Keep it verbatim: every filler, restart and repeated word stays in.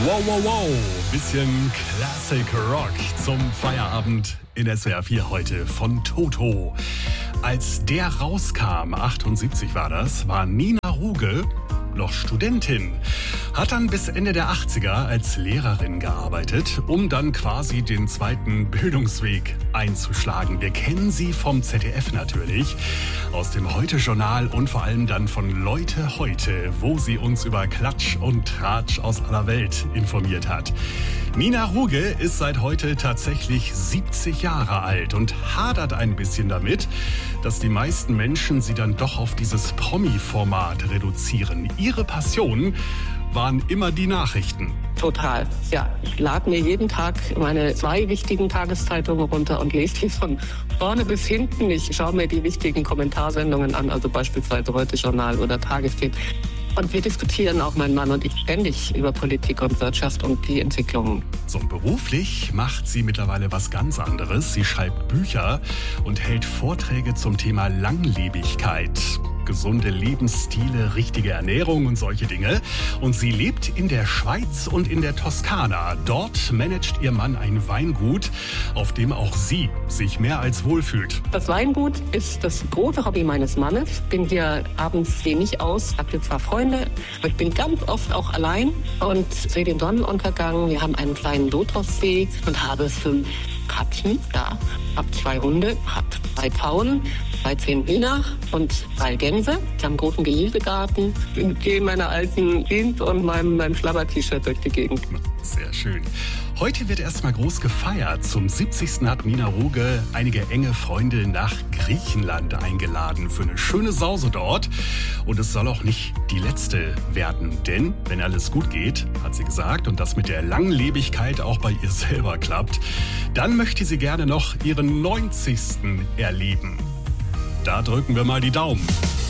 Wow, wow, wow. Bisschen Classic Rock zum Feierabend in S W R vier heute von Toto. Als der rauskam, achtundsiebzig war das, war Nina Ruge noch Studentin. Hat dann bis Ende der achtziger als Lehrerin gearbeitet, um dann quasi den zweiten Bildungsweg einzuschlagen. Wir kennen sie vom Z D F natürlich, aus dem Heute-Journal und vor allem dann von Leute heute, wo sie uns über Klatsch und Tratsch aus aller Welt informiert hat. Nina Ruge ist seit heute tatsächlich siebzig Jahre alt und hadert ein bisschen damit, dass die meisten Menschen sie dann doch auf dieses Promi-Format reduzieren. Ihre Passion waren immer die Nachrichten. Total, ja. Ich lade mir jeden Tag meine zwei wichtigen Tageszeitungen runter und lese die von vorne bis hinten. Ich schaue mir die wichtigen Kommentarsendungen an, also beispielsweise Heute-Journal oder Tagesthemen. Und wir diskutieren, auch mein Mann und ich, ständig über Politik und Wirtschaft und die Entwicklungen. So, beruflich macht sie mittlerweile was ganz anderes. Sie schreibt Bücher und hält Vorträge zum Thema Langlebigkeit. Gesunde Lebensstile, richtige Ernährung und solche Dinge. Und sie lebt in der Schweiz und in der Toskana. Dort managt ihr Mann ein Weingut, auf dem auch sie sich mehr als wohlfühlt. Das Weingut ist das große Hobby meines Mannes. Bin hier abends wenig aus, habe jetzt zwar Freunde, aber ich bin ganz oft auch allein und sehe den Sonnenuntergang. Wir haben einen kleinen Lotossee und habe fünf Katzen da, habe zwei Hunde, habe drei Pfauen, dreizehn Hühner und drei Gänse. Ich habe einen großen Gemüsegarten. Ich gehe in meiner alten Jeans und meinem, meinem Schlabber-T-Shirt durch die Gegend. Sehr schön. Heute wird erstmal groß gefeiert. Zum siebzigsten hat Nina Ruge einige enge Freunde nach Griechenland eingeladen für eine schöne Sause dort. Und es soll auch nicht die letzte werden. Denn wenn alles gut geht, hat sie gesagt, und das mit der Langlebigkeit auch bei ihr selber klappt, dann möchte sie gerne noch ihren neunzigsten erleben. Da drücken wir mal die Daumen.